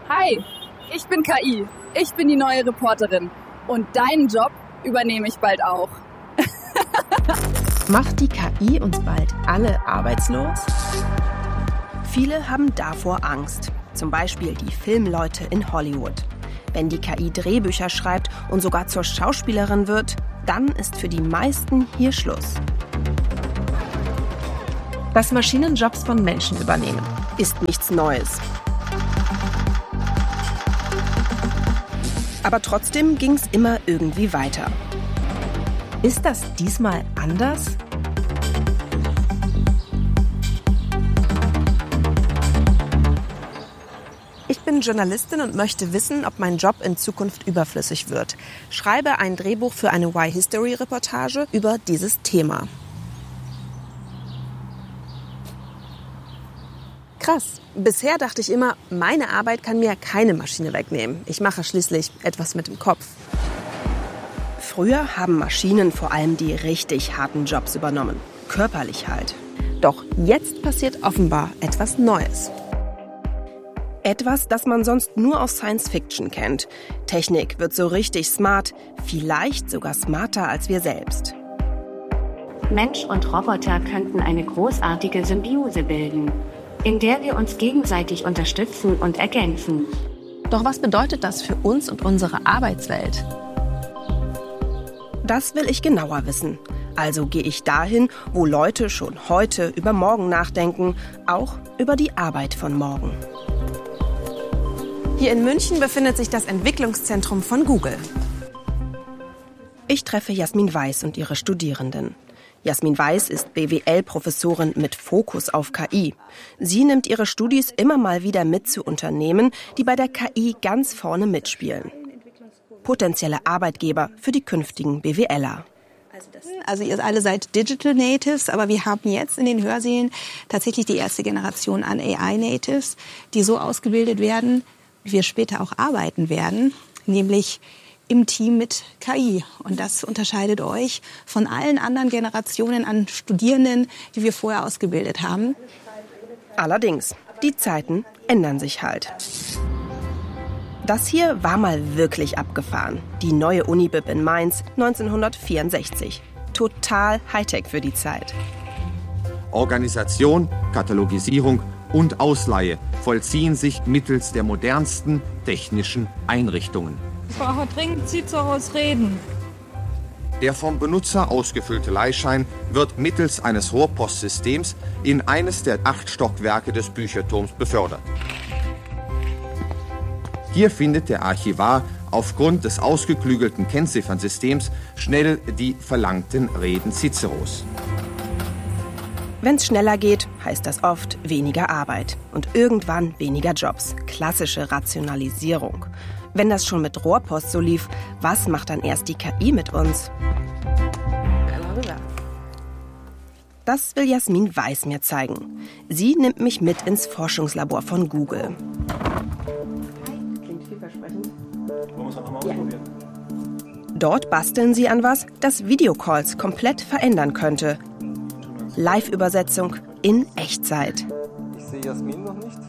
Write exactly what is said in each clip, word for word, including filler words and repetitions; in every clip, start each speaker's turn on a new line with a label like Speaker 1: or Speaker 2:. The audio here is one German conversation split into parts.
Speaker 1: Hi, ich bin K I. Ich bin die neue Reporterin. Und deinen Job übernehme ich bald auch.
Speaker 2: Macht die K I uns bald alle arbeitslos? Viele haben davor Angst. Zum Beispiel die Filmleute in Hollywood. Wenn die K I Drehbücher schreibt und sogar zur Schauspielerin wird, dann ist für die meisten hier Schluss. Dass Maschinen Jobs von Menschen übernehmen, ist nichts Neues. Aber trotzdem ging es immer irgendwie weiter. Ist das diesmal anders? Ich bin Journalistin und möchte wissen, ob mein Job in Zukunft überflüssig wird. Schreibe ein Drehbuch für eine Why-History-Reportage über dieses Thema. Krass. Bisher dachte ich immer, meine Arbeit kann mir keine Maschine wegnehmen. Ich mache schließlich etwas mit dem Kopf. Früher haben Maschinen vor allem die richtig harten Jobs übernommen. Körperlich halt. Doch jetzt passiert offenbar etwas Neues. Etwas, das man sonst nur aus Science Fiction kennt. Technik wird so richtig smart, vielleicht sogar smarter als wir selbst.
Speaker 3: Mensch und Roboter könnten eine großartige Symbiose bilden, in der wir uns gegenseitig unterstützen und ergänzen.
Speaker 2: Doch was bedeutet das für uns und unsere Arbeitswelt? Das will ich genauer wissen. Also gehe ich dahin, wo Leute schon heute über morgen nachdenken, auch über die Arbeit von morgen. Hier in München befindet sich das Entwicklungszentrum von Google. Ich treffe Jasmin Weiß und ihre Studierenden. Jasmin Weiß ist B W L-Professorin mit Fokus auf K I. Sie nimmt ihre Studis immer mal wieder mit zu Unternehmen, die bei der K I ganz vorne mitspielen. Potenzielle Arbeitgeber für die künftigen BWLer.
Speaker 4: Also ihr alle seid Digital Natives, aber wir haben jetzt in den Hörsälen tatsächlich die erste Generation an A I Natives, die so ausgebildet werden, wie wir später auch arbeiten werden, nämlich im Team mit K I. Und das unterscheidet euch von allen anderen Generationen an Studierenden, die wir vorher ausgebildet haben.
Speaker 2: Allerdings, die Zeiten ändern sich halt. Das hier war mal wirklich abgefahren. Die neue Uni-Bib in Mainz neunzehnhundertvierundsechzig. Total Hightech für die Zeit.
Speaker 5: Organisation, Katalogisierung und Ausleihe vollziehen sich mittels der modernsten technischen Einrichtungen.
Speaker 6: Ich brauche dringend Ciceros Reden.
Speaker 5: Der vom Benutzer ausgefüllte Leihschein wird mittels eines Rohrpostsystems in eines der acht Stockwerke des Bücherturms befördert. Hier findet der Archivar aufgrund des ausgeklügelten Kennziffernsystems schnell die verlangten Reden Ciceros.
Speaker 2: Wenn es schneller geht, heißt das oft weniger Arbeit und irgendwann weniger Jobs. Klassische Rationalisierung. Wenn das schon mit Rohrpost so lief, was macht dann erst die K I mit uns? Das will Jasmin Weiß mir zeigen. Sie nimmt mich mit ins Forschungslabor von Google. Klingt vielversprechend. Wollen wir es einfach mal ausprobieren? Dort basteln sie an was, das Videocalls komplett verändern könnte. Live-Übersetzung in Echtzeit.
Speaker 7: Ich sehe Jasmin noch nicht.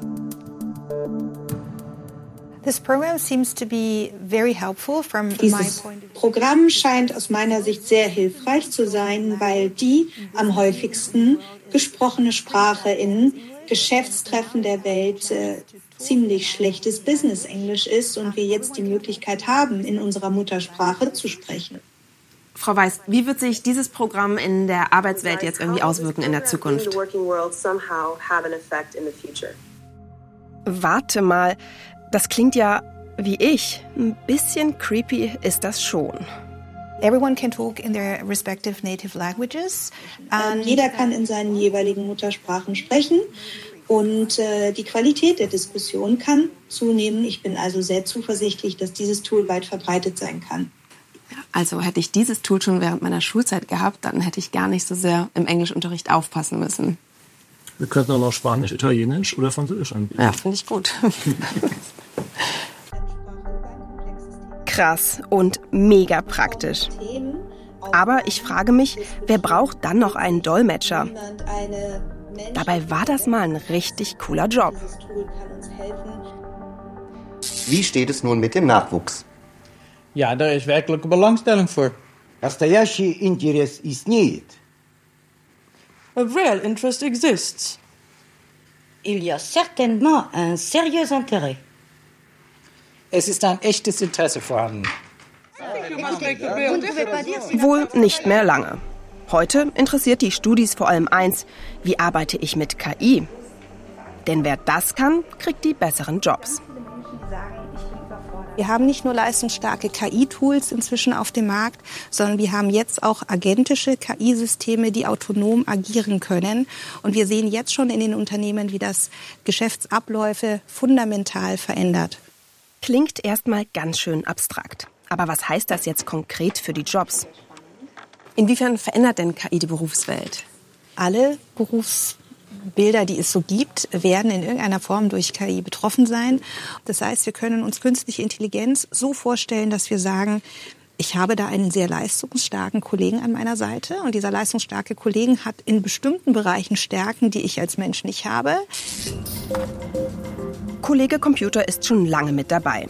Speaker 4: This program seems to be very helpful from my
Speaker 8: Dieses
Speaker 4: point of view.
Speaker 8: Programm scheint aus meiner Sicht sehr hilfreich zu sein, weil die am häufigsten gesprochene Sprache in Geschäftstreffen der Welt äh, ziemlich schlechtes Business-Englisch ist und wir jetzt die Möglichkeit haben, in unserer Muttersprache zu sprechen.
Speaker 2: Frau Weiß, wie wird sich dieses Programm in der Arbeitswelt jetzt irgendwie auswirken in der Zukunft? Warte mal, das klingt ja wie ich. Ein bisschen creepy ist das schon.
Speaker 4: Everyone can talk in their respective native languages.
Speaker 8: Ähm, jeder kann in seinen jeweiligen Muttersprachen sprechen und äh, die Qualität der Diskussion kann zunehmen. Ich bin also sehr zuversichtlich, dass dieses Tool weit verbreitet sein kann.
Speaker 2: Also hätte ich dieses Tool schon während meiner Schulzeit gehabt, dann hätte ich gar nicht so sehr im Englischunterricht aufpassen müssen.
Speaker 9: Wir könnten auch noch Spanisch, Italienisch oder Französisch anbieten.
Speaker 2: Ja, finde ich gut. Krass und mega praktisch. Aber ich frage mich, wer braucht dann noch einen Dolmetscher? Dabei war das mal ein richtig cooler Job.
Speaker 10: Wie steht es nun mit dem Nachwuchs?
Speaker 11: Ja, daar is werkelijke belangstelling voor.
Speaker 12: Настоящий интерес есть.
Speaker 13: A real interest exists.
Speaker 14: Il y a certainement un sérieux intérêt.
Speaker 11: Es ist ein echtes Interesse vorhanden.
Speaker 2: Wohl nicht mehr lange. Heute interessiert die Studis vor allem eins: Wie arbeite ich mit K I? Denn wer das kann, kriegt die besseren Jobs.
Speaker 4: Wir haben nicht nur leistungsstarke K I-Tools inzwischen auf dem Markt, sondern wir haben jetzt auch agentische K I-Systeme, die autonom agieren können. Und wir sehen jetzt schon in den Unternehmen, wie das Geschäftsabläufe fundamental verändert.
Speaker 2: Klingt erstmal ganz schön abstrakt. Aber was heißt das jetzt konkret für die Jobs? Inwiefern verändert denn K I die Berufswelt?
Speaker 4: Alle Berufsbilder, die es so gibt, werden in irgendeiner Form durch K I betroffen sein. Das heißt, wir können uns künstliche Intelligenz so vorstellen, dass wir sagen, ich habe da einen sehr leistungsstarken Kollegen an meiner Seite. Und dieser leistungsstarke Kollege hat in bestimmten Bereichen Stärken, die ich als Mensch nicht habe.
Speaker 2: Kollege Computer ist schon lange mit dabei.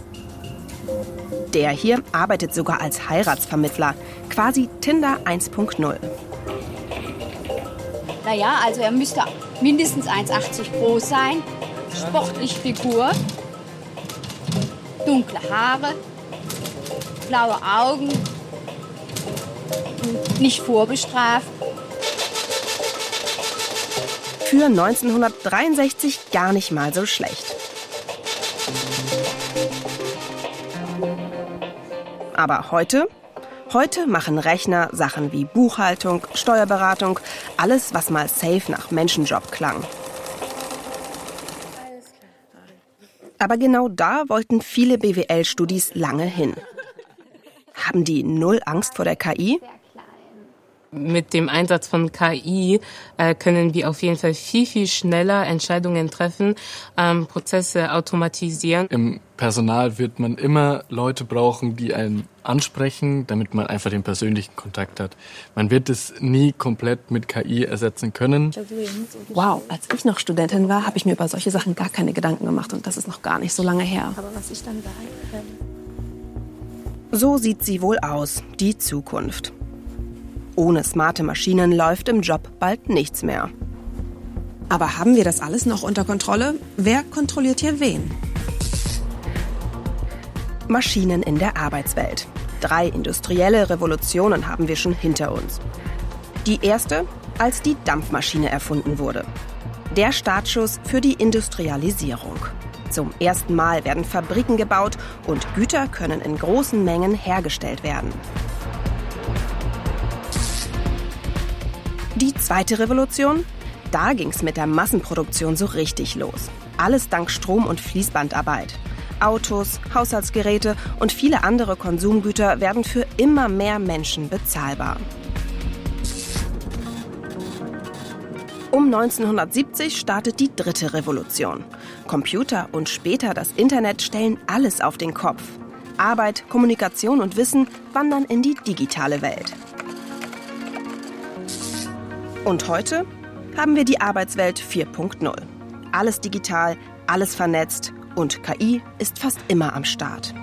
Speaker 2: Der hier arbeitet sogar als Heiratsvermittler, quasi Tinder eins Punkt null.
Speaker 15: Naja, also er müsste mindestens eins Komma achtzig groß sein, sportliche Figur, dunkle Haare, blaue Augen, nicht vorbestraft.
Speaker 2: Für neunzehnhundertdreiundsechzig gar nicht mal so schlecht. Aber heute? Heute machen Rechner Sachen wie Buchhaltung, Steuerberatung, alles, was mal safe nach Menschenjob klang. Aber genau da wollten viele B W L-Studis lange hin. Haben die null Angst vor der K I?
Speaker 16: Mit dem Einsatz von K I äh, können wir auf jeden Fall viel, viel schneller Entscheidungen treffen, ähm, Prozesse automatisieren.
Speaker 9: Im Personal wird man immer Leute brauchen, die einen ansprechen, damit man einfach den persönlichen Kontakt hat. Man wird es nie komplett mit K I ersetzen können.
Speaker 2: Wow, als ich noch Studentin war, habe ich mir über solche Sachen gar keine Gedanken gemacht. Und das ist noch gar nicht so lange her.
Speaker 4: Aber was ich dann sage,
Speaker 2: so sieht sie wohl aus, die Zukunft. Ohne smarte Maschinen läuft im Job bald nichts mehr. Aber haben wir das alles noch unter Kontrolle? Wer kontrolliert hier wen? Maschinen in der Arbeitswelt. Drei industrielle Revolutionen haben wir schon hinter uns. Die erste, als die Dampfmaschine erfunden wurde. Der Startschuss für die Industrialisierung. Zum ersten Mal werden Fabriken gebaut und Güter können in großen Mengen hergestellt werden. Die zweite Revolution? Da ging's mit der Massenproduktion so richtig los. Alles dank Strom- und Fließbandarbeit. Autos, Haushaltsgeräte und viele andere Konsumgüter werden für immer mehr Menschen bezahlbar. Um neunzehnhundertsiebzig startet die dritte Revolution. Computer und später das Internet stellen alles auf den Kopf. Arbeit, Kommunikation und Wissen wandern in die digitale Welt. Und heute haben wir die Arbeitswelt vier Punkt null. Alles digital, alles vernetzt und K I ist fast immer am Start.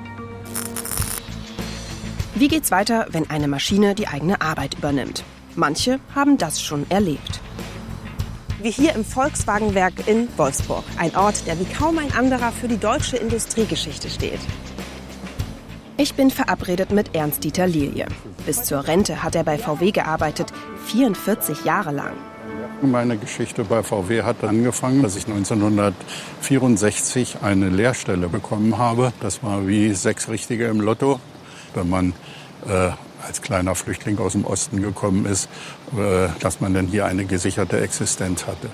Speaker 2: Wie geht's weiter, wenn eine Maschine die eigene Arbeit übernimmt? Manche haben das schon erlebt. Wie hier im Volkswagenwerk in Wolfsburg. Ein Ort, der wie kaum ein anderer für die deutsche Industriegeschichte steht. Ich bin verabredet mit Ernst-Dieter Lilie. Bis zur Rente hat er bei V W gearbeitet, vierundvierzig Jahre lang.
Speaker 17: Meine Geschichte bei V W hat angefangen, als ich neunzehnhundertvierundsechzig eine Lehrstelle bekommen habe. Das war wie sechs Richtige im Lotto, wenn man äh, als kleiner Flüchtling aus dem Osten gekommen ist, äh, dass man dann hier eine gesicherte Existenz hatte.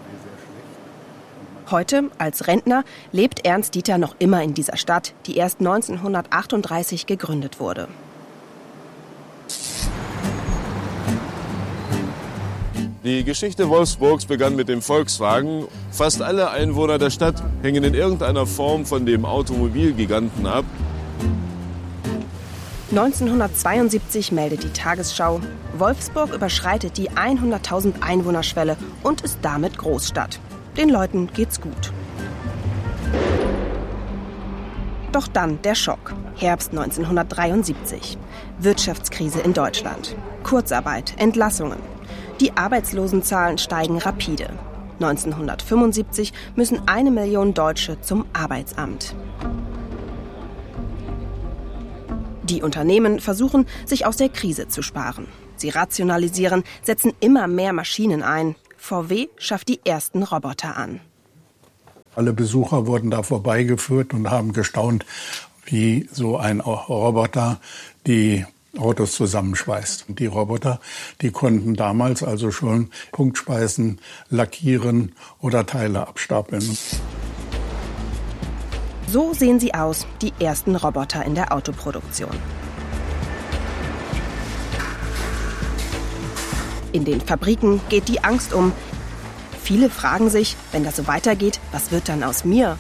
Speaker 2: Heute, als Rentner, lebt Ernst-Dieter noch immer in dieser Stadt, die erst neunzehnhundertachtunddreißig gegründet wurde.
Speaker 18: Die Geschichte Wolfsburgs begann mit dem Volkswagen. Fast alle Einwohner der Stadt hängen in irgendeiner Form von dem Automobilgiganten ab.
Speaker 2: neunzehnhundertzweiundsiebzig meldet die Tagesschau, Wolfsburg überschreitet die hunderttausend Einwohnerschwelle und ist damit Großstadt. Den Leuten geht's gut. Doch dann der Schock. Herbst neunzehnhundertdreiundsiebzig. Wirtschaftskrise in Deutschland. Kurzarbeit, Entlassungen. Die Arbeitslosenzahlen steigen rapide. neunzehnhundertfünfundsiebzig müssen eine Million Deutsche zum Arbeitsamt. Die Unternehmen versuchen, sich aus der Krise zu sparen. Sie rationalisieren, setzen immer mehr Maschinen ein. V W schafft die ersten Roboter an.
Speaker 17: Alle Besucher wurden da vorbeigeführt und haben gestaunt, wie so ein Roboter die Autos zusammenschweißt. Und die Roboter, die konnten damals also schon Punktspeisen lackieren oder Teile abstapeln.
Speaker 2: So sehen sie aus, die ersten Roboter in der Autoproduktion. In den Fabriken geht die Angst um. Viele fragen sich, wenn das so weitergeht, was wird dann aus mir?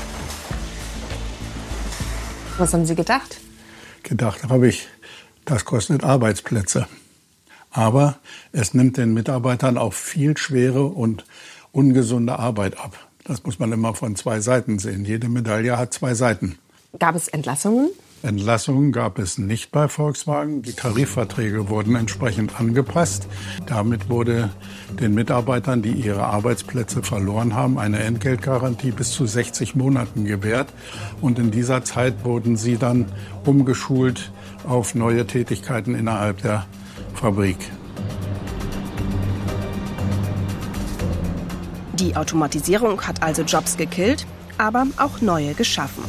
Speaker 2: Was haben Sie gedacht?
Speaker 17: Gedacht habe ich, das kostet Arbeitsplätze. Aber es nimmt den Mitarbeitern auch viel schwere und ungesunde Arbeit ab. Das muss man immer von zwei Seiten sehen. Jede Medaille hat zwei Seiten.
Speaker 2: Gab es Entlassungen?
Speaker 17: Entlassungen gab es nicht bei Volkswagen. Die Tarifverträge wurden entsprechend angepasst. Damit wurde den Mitarbeitern, die ihre Arbeitsplätze verloren haben, eine Entgeltgarantie bis zu sechzig Monaten gewährt. Und in dieser Zeit wurden sie dann umgeschult auf neue Tätigkeiten innerhalb der Fabrik.
Speaker 2: Die Automatisierung hat also Jobs gekillt, aber auch neue geschaffen.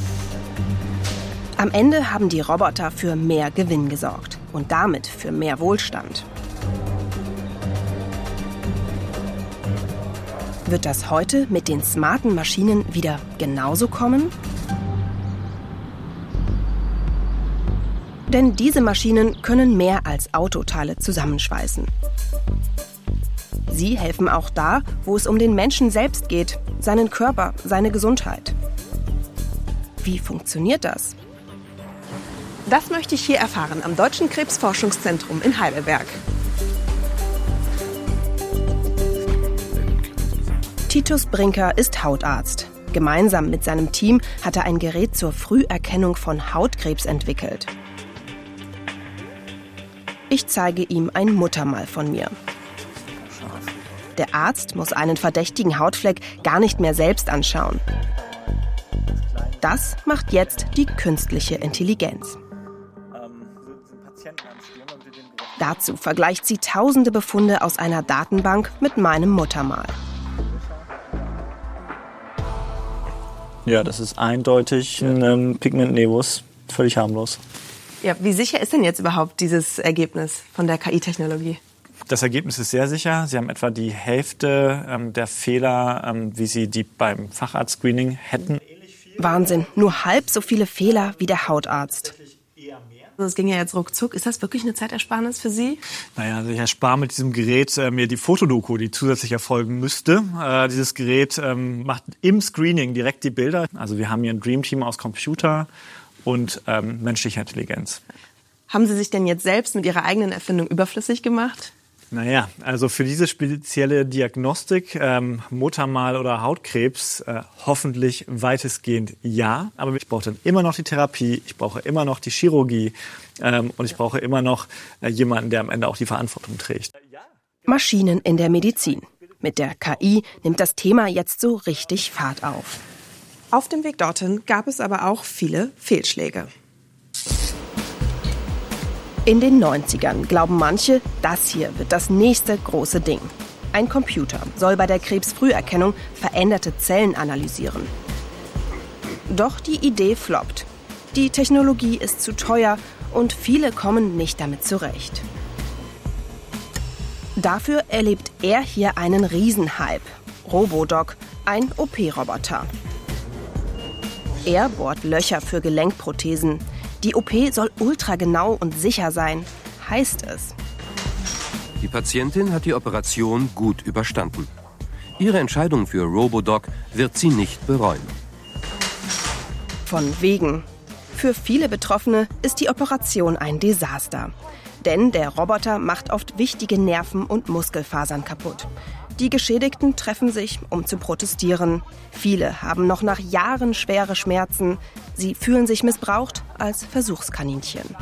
Speaker 2: Am Ende haben die Roboter für mehr Gewinn gesorgt und damit für mehr Wohlstand. Wird das heute mit den smarten Maschinen wieder genauso kommen? Denn diese Maschinen können mehr als Autoteile zusammenschweißen. Sie helfen auch da, wo es um den Menschen selbst geht, seinen Körper, seine Gesundheit. Wie funktioniert das? Das möchte ich hier erfahren am Deutschen Krebsforschungszentrum in Heidelberg. Titus Brinker ist Hautarzt. Gemeinsam mit seinem Team hat er ein Gerät zur Früherkennung von Hautkrebs entwickelt. Ich zeige ihm ein Muttermal von mir. Der Arzt muss einen verdächtigen Hautfleck gar nicht mehr selbst anschauen. Das macht jetzt die künstliche Intelligenz. Dazu vergleicht sie tausende Befunde aus einer Datenbank mit meinem Muttermal.
Speaker 19: Ja, das ist eindeutig ein ähm, Pigment nevus, völlig harmlos.
Speaker 2: Ja, wie sicher ist denn jetzt überhaupt dieses Ergebnis von der K I-Technologie?
Speaker 19: Das Ergebnis ist sehr sicher. Sie haben etwa die Hälfte ähm, der Fehler, ähm, wie Sie die beim Facharzt-Screening hätten.
Speaker 2: Wahnsinn, nur halb so viele Fehler wie der Hautarzt. Das ging ja jetzt ruckzuck. Ist das wirklich eine Zeitersparnis für Sie?
Speaker 19: Naja, also ich erspare mit diesem Gerät äh, mir die Fotodoku, die zusätzlich erfolgen müsste. Äh, dieses Gerät ähm, macht im Screening direkt die Bilder. Also wir haben hier ein Dreamteam aus Computer und ähm, menschlicher Intelligenz.
Speaker 2: Haben Sie sich denn jetzt selbst mit Ihrer eigenen Erfindung überflüssig gemacht?
Speaker 19: Naja, also für diese spezielle Diagnostik, ähm, Muttermal oder Hautkrebs, äh, hoffentlich weitestgehend ja. Aber ich brauche dann immer noch die Therapie, ich brauche immer noch die Chirurgie ähm, und ich brauche immer noch äh, jemanden, der am Ende auch die Verantwortung trägt.
Speaker 2: Maschinen in der Medizin. Mit der K I nimmt das Thema jetzt so richtig Fahrt auf. Auf dem Weg dorthin gab es aber auch viele Fehlschläge. In den neunzigern glauben manche, das hier wird das nächste große Ding. Ein Computer soll bei der Krebsfrüherkennung veränderte Zellen analysieren. Doch die Idee floppt. Die Technologie ist zu teuer und viele kommen nicht damit zurecht. Dafür erlebt er hier einen Riesenhype. Robodoc, ein O P-Roboter. Er bohrt Löcher für Gelenkprothesen. Die O P soll ultragenau und sicher sein, heißt es.
Speaker 20: Die Patientin hat die Operation gut überstanden. Ihre Entscheidung für Robodoc wird sie nicht bereuen.
Speaker 2: Von wegen. Für viele Betroffene ist die Operation ein Desaster. Denn der Roboter macht oft wichtige Nerven und Muskelfasern kaputt. Die Geschädigten treffen sich, um zu protestieren. Viele haben noch nach Jahren schwere Schmerzen. Sie fühlen sich missbraucht als Versuchskaninchen.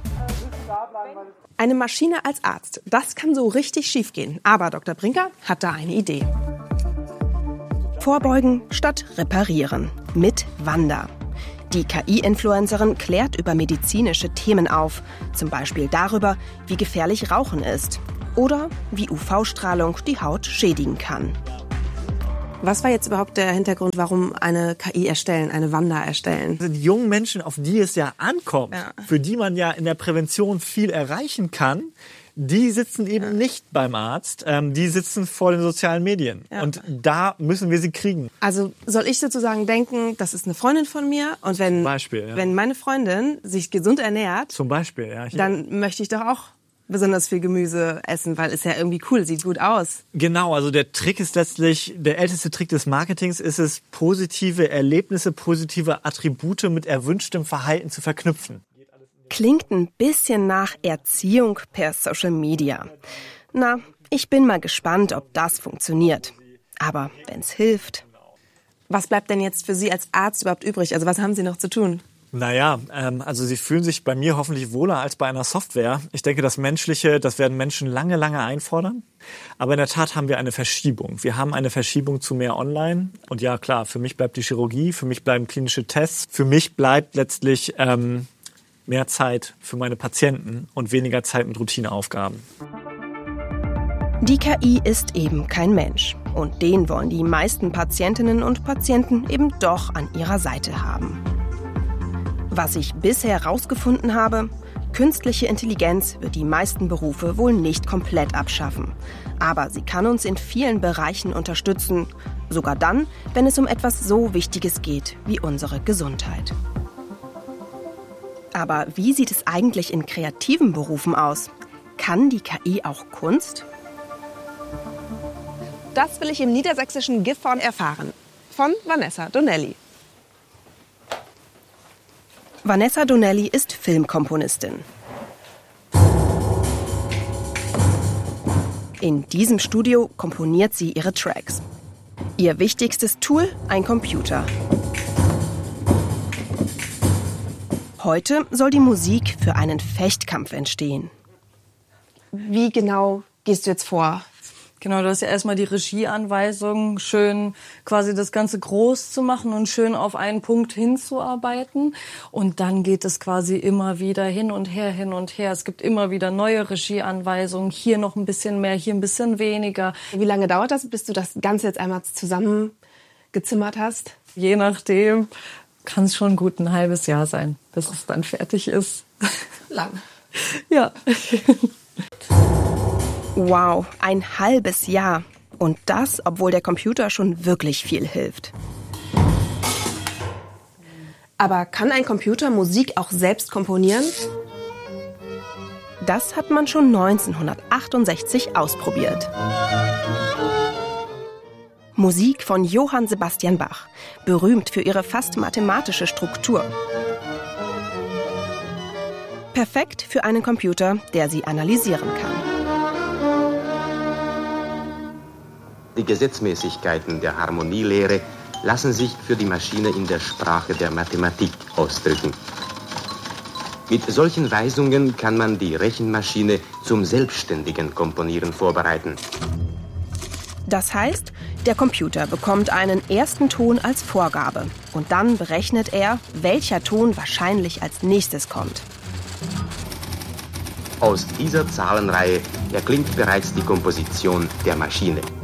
Speaker 2: Eine Maschine als Arzt, das kann so richtig schiefgehen. Aber Doktor Brinker hat da eine Idee. Vorbeugen statt reparieren. Mit Wanda. Die K I-Influencerin klärt über medizinische Themen auf. Zum Beispiel darüber, wie gefährlich Rauchen ist. Oder wie U V-Strahlung die Haut schädigen kann.
Speaker 21: Was war jetzt überhaupt der Hintergrund, warum eine K I erstellen, eine Wanda erstellen?
Speaker 19: Die jungen Menschen, auf die es ja ankommt, ja. für die man ja in der Prävention viel erreichen kann, die sitzen eben ja. nicht beim Arzt, ähm, die sitzen vor den sozialen Medien. Ja. Und da müssen wir sie kriegen.
Speaker 21: Also soll ich sozusagen denken, das ist eine Freundin von mir und wenn, Zum Beispiel, ja. wenn meine Freundin sich gesund ernährt,
Speaker 19: Zum Beispiel, ja.
Speaker 21: dann möchte ich doch auch besonders viel Gemüse essen, weil es ja irgendwie cool, sieht gut aus.
Speaker 19: Genau, also der Trick ist letztlich, der älteste Trick des Marketings ist es, positive Erlebnisse, positive Attribute mit erwünschtem Verhalten zu verknüpfen.
Speaker 2: Klingt ein bisschen nach Erziehung per Social Media. Na, ich bin mal gespannt, ob das funktioniert. Aber wenn's hilft.
Speaker 21: Was bleibt denn jetzt für Sie als Arzt überhaupt übrig? Also was haben Sie noch zu tun?
Speaker 19: Naja, ähm, also Sie fühlen sich bei mir hoffentlich wohler als bei einer Software. Ich denke, das Menschliche, das werden Menschen lange, lange einfordern. Aber in der Tat haben wir eine Verschiebung. Wir haben eine Verschiebung zu mehr Online. Und ja, klar, für mich bleibt die Chirurgie, für mich bleiben klinische Tests. Für mich bleibt letztlich ähm, mehr Zeit für meine Patienten und weniger Zeit mit Routineaufgaben.
Speaker 2: Die K I ist eben kein Mensch. Und den wollen die meisten Patientinnen und Patienten eben doch an ihrer Seite haben. Was ich bisher herausgefunden habe, künstliche Intelligenz wird die meisten Berufe wohl nicht komplett abschaffen. Aber sie kann uns in vielen Bereichen unterstützen, sogar dann, wenn es um etwas so Wichtiges geht wie unsere Gesundheit. Aber wie sieht es eigentlich in kreativen Berufen aus? Kann die K I auch Kunst?
Speaker 21: Das will ich im niedersächsischen Gifhorn erfahren. Von Vanessa Donnelly.
Speaker 2: Vanessa Donnelly ist Filmkomponistin. In diesem Studio komponiert sie ihre Tracks. Ihr wichtigstes Tool, ein Computer. Heute soll die Musik für einen Fechtkampf entstehen.
Speaker 21: Wie genau gehst du jetzt vor?
Speaker 6: Genau, du hast ja erstmal die Regieanweisung, schön quasi das Ganze groß zu machen und schön auf einen Punkt hinzuarbeiten. Und dann geht es quasi immer wieder hin und her, hin und her. Es gibt immer wieder neue Regieanweisungen, hier noch ein bisschen mehr, hier ein bisschen weniger.
Speaker 21: Wie lange dauert das, bis du das Ganze jetzt einmal zusammengezimmert hast?
Speaker 6: Je nachdem kann es schon gut ein halbes Jahr sein, bis es dann fertig ist.
Speaker 21: Lang.
Speaker 6: Ja.
Speaker 2: Wow, ein halbes Jahr. Und das, obwohl der Computer schon wirklich viel hilft.
Speaker 21: Aber kann ein Computer Musik auch selbst komponieren?
Speaker 2: Das hat man schon neunzehnhundertachtundsechzig ausprobiert. Musik von Johann Sebastian Bach, berühmt für ihre fast mathematische Struktur. Perfekt für einen Computer, der sie analysieren kann.
Speaker 22: Die Gesetzmäßigkeiten der Harmonielehre lassen sich für die Maschine in der Sprache der Mathematik ausdrücken. Mit solchen Weisungen kann man die Rechenmaschine zum selbstständigen Komponieren vorbereiten.
Speaker 2: Das heißt, der Computer bekommt einen ersten Ton als Vorgabe und dann berechnet er, welcher Ton wahrscheinlich als nächstes kommt.
Speaker 22: Aus dieser Zahlenreihe erklingt bereits die Komposition der Maschine.